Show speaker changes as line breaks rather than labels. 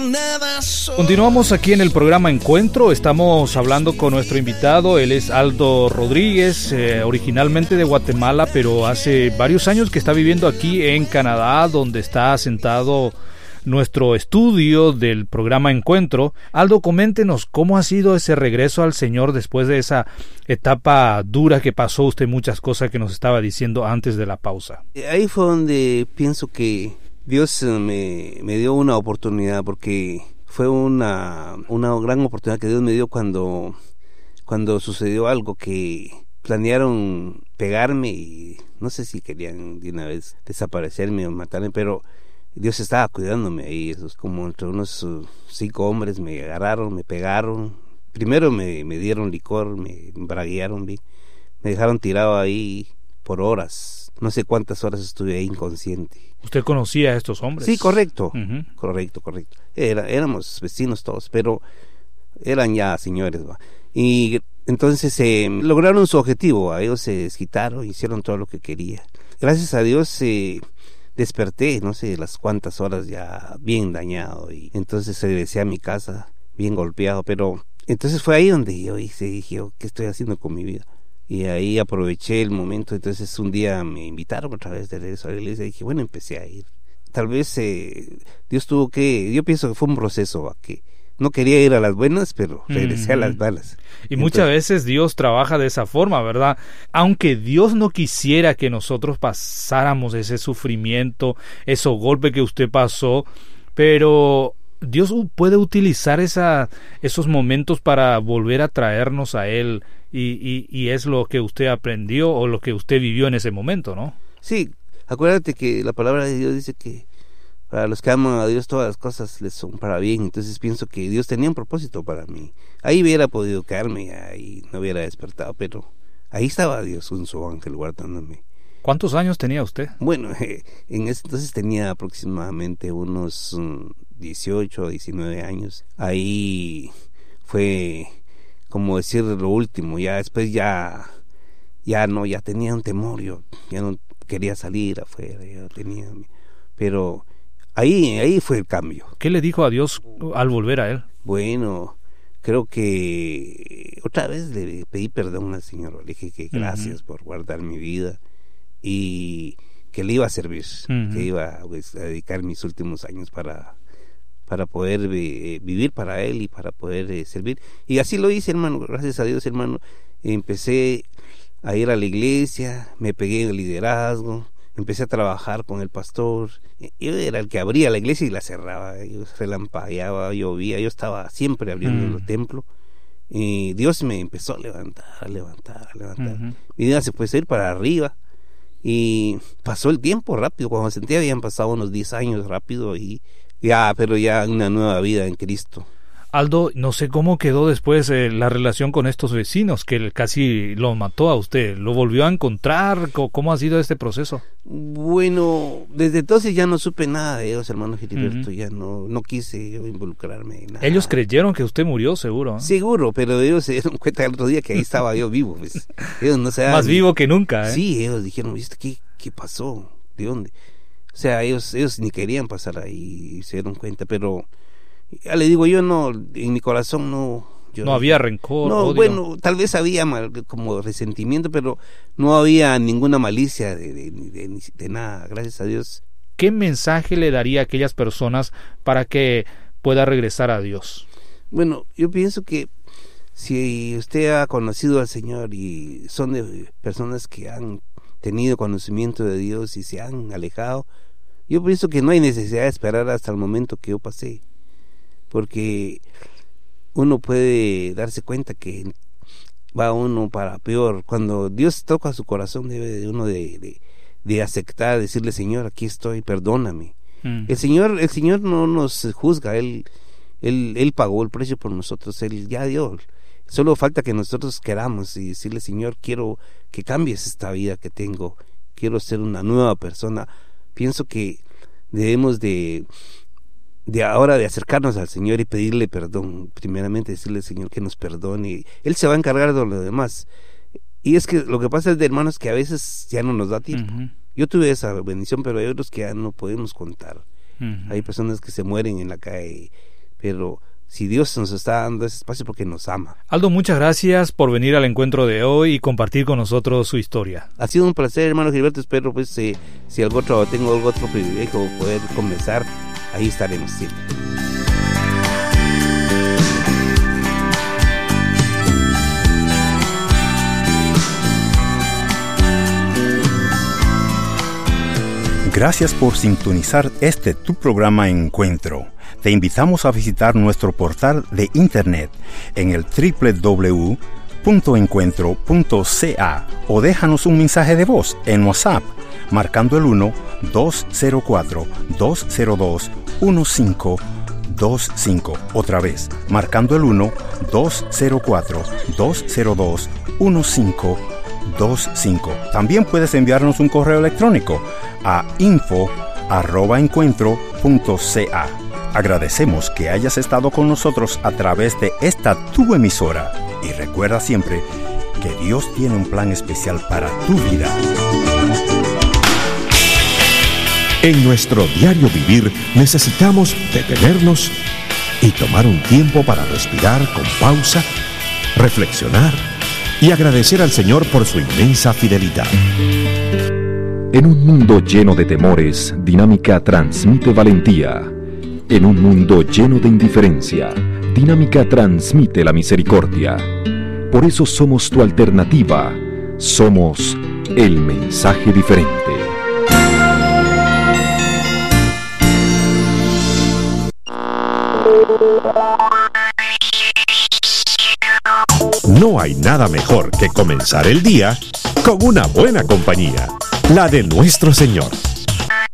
Continuamos aquí en el programa Encuentro. Estamos hablando con nuestro invitado. Él es Aldo Rodríguez, originalmente de Guatemala, pero hace varios años que está viviendo aquí en Canadá, donde está asentado nuestro estudio del programa Encuentro. Aldo, coméntenos cómo ha sido ese regreso al Señor después de esa etapa dura que pasó usted, muchas cosas que nos estaba diciendo antes de la pausa.
Ahí fue donde pienso que Dios me dio una oportunidad, porque fue una gran oportunidad que Dios me dio cuando sucedió algo que planearon pegarme y no sé si querían de una vez desaparecerme o matarme, pero Dios estaba cuidándome ahí. Eso es como entre unos 5 hombres me agarraron, me pegaron. Primero me dieron licor, me braguearon, me dejaron tirado ahí por horas. No sé cuántas horas estuve ahí inconsciente.
¿Usted conocía a estos hombres?
Sí, correcto.
Uh-huh.
Correcto. Éramos vecinos todos, pero eran ya señores, ¿va? Y entonces lograron su objetivo. Ellos se desquitaron, hicieron todo lo que quería. Gracias a Dios desperté, no sé las cuántas horas, ya bien dañado, y entonces regresé a mi casa bien golpeado, pero entonces fue ahí donde yo dije, ¿qué estoy haciendo con mi vida? Y ahí aproveché el momento. Entonces un día me invitaron otra vez de regreso a la iglesia y dije, bueno, empecé a ir. Tal vez Dios yo pienso que fue un proceso, que no quería ir a las buenas, pero regresé a las malas.
Y muchas veces Dios trabaja de esa forma, ¿verdad? Aunque Dios no quisiera que nosotros pasáramos ese sufrimiento, esos golpes que usted pasó, pero Dios puede utilizar esos momentos para volver a traernos a Él, y es lo que usted aprendió o lo que usted vivió en ese momento, ¿no?
Sí, acuérdate que la palabra de Dios dice que para los que aman a Dios todas las cosas les son para bien. Entonces pienso que Dios tenía un propósito para mí. Ahí hubiera podido quedarme, ahí no hubiera despertado, pero ahí estaba Dios con su ángel guardándome.
¿Cuántos años tenía usted?
Bueno, en ese entonces tenía aproximadamente unos 18 o 19 años. Ahí fue como decir lo último. Ya después ya tenía un temor. Yo ya no quería salir afuera, pero ahí fue el cambio.
¿Qué le dijo a Dios al volver a Él?
Bueno, creo que otra vez le pedí perdón al Señor. Le dije que gracias por guardar mi vida y que le iba a servir, que iba a dedicar mis últimos años para poder vivir para Él y para poder servir. Y así lo hice, hermano. Gracias a Dios, hermano. Empecé a ir a la iglesia, me pegué en el liderazgo, empecé a trabajar con el pastor. Yo era el que abría la iglesia y la cerraba. Yo relampagueaba, llovía, yo estaba siempre abriendo el templo. Y Dios me empezó a levantar. Mi vida se puede ir para arriba. Y pasó el tiempo rápido. Cuando me sentía habían pasado unos 10 años rápido, y pero ya una nueva vida en Cristo.
Aldo, no sé cómo quedó después la relación con estos vecinos, que casi lo mató a usted. ¿Lo volvió a encontrar? ¿Cómo ha sido este proceso?
Bueno, desde entonces ya no supe nada de ellos, hermano Gilberto. Ya no quise yo involucrarme en nada.
Ellos creyeron que usted murió, seguro, ¿eh?
Seguro, pero ellos se dieron cuenta el otro día que ahí estaba yo vivo. Pues. Ellos no se
más vivo que nunca, ¿eh?
Sí, ellos dijeron, ¿viste qué pasó? ¿De dónde? O sea, ellos ni querían pasar ahí y se dieron cuenta, pero ya le digo, yo no, en mi corazón no
había rencor,
no,
odio.
Bueno, tal vez había como resentimiento, pero no había ninguna malicia de nada, gracias a Dios.
¿Qué mensaje le daría a aquellas personas para que pueda regresar a Dios?
Bueno, yo pienso que si usted ha conocido al Señor y son de personas que han tenido conocimiento de Dios y se han alejado, yo pienso que no hay necesidad de esperar hasta el momento que yo pasé, porque uno puede darse cuenta que va uno para peor. Cuando Dios toca su corazón, debe de uno de aceptar, decirle, Señor, aquí estoy, perdóname. El Señor no nos juzga, Él pagó el precio por nosotros, Él ya dio. Solo falta que nosotros queramos y decirle, Señor, quiero que cambies esta vida que tengo, quiero ser una nueva persona. Pienso que debemos de ahora de acercarnos al Señor y pedirle perdón. Primeramente decirle, Señor, que nos perdone. Él se va a encargar de lo demás. Y es que lo que pasa es, de hermanos, que a veces ya no nos da tiempo. Yo tuve esa bendición, pero hay otros que ya no podemos contar. Hay personas que se mueren en la calle pero si Dios nos está dando ese espacio porque nos ama.
Aldo, muchas gracias por venir al encuentro de hoy y compartir con nosotros su historia.
Ha sido un placer, hermano Gilberto. Espero pues si tengo algún otro privilegio poder conversar, ahí estaremos siempre.
Gracias por sintonizar tu programa Encuentro. Te invitamos a visitar nuestro portal de internet en el www.encuentro.ca o déjanos un mensaje de voz en WhatsApp marcando el 1-204-202-1525. Otra vez, marcando el 1-204-202-1525. También puedes enviarnos un correo electrónico a info@encuentro.ca. Agradecemos que hayas estado con nosotros a través de esta tu emisora y recuerda siempre que Dios tiene un plan especial para tu vida.
En nuestro diario vivir necesitamos detenernos y tomar un tiempo para respirar con pausa, reflexionar y agradecer al Señor por su inmensa fidelidad.
En un mundo lleno de temores, Dinámica transmite valentía. En un mundo lleno de indiferencia, Dinámica transmite la misericordia. Por eso somos tu alternativa. Somos el mensaje diferente.
No hay nada mejor que comenzar el día con una buena compañía, la de nuestro Señor.